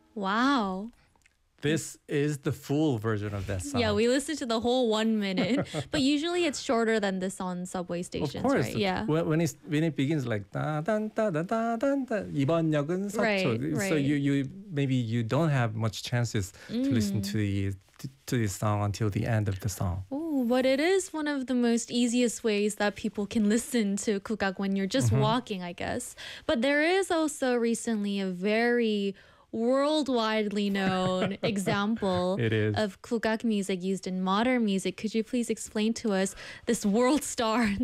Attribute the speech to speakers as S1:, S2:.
S1: Wow.
S2: This is the full version of that song.
S1: Yeah, we listened to the whole 1 minute, but usually it's shorter than this on subway
S2: Of
S1: stations,
S2: course.
S1: right? Yeah.
S2: When it begins like 따단따단따단따 이번 역은
S1: Right,
S2: 서초. So
S1: right.
S2: you maybe you don't have much chances to listen to this song until the end of the song.
S1: Oh, but it is one of the most easiest ways that people can listen to kukak when you're just walking, I guess. But there is also recently a very worldwidely known example
S2: It is.
S1: of kukak music used in modern music. Could you please explain to us this world star